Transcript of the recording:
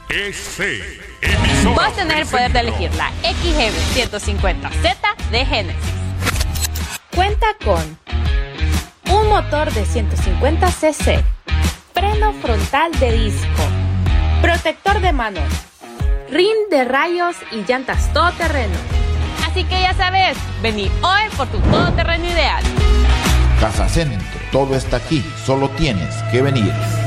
Vos tenés el poder de elegir la XM 150Z de Genesis. Cuenta con un motor de 150 cc, freno frontal de disco, protector de manos, rin de rayos y llantas todoterreno. Así que ya sabes, vení hoy por tu todoterreno ideal. Casa Centro, todo está aquí, solo tienes que venir.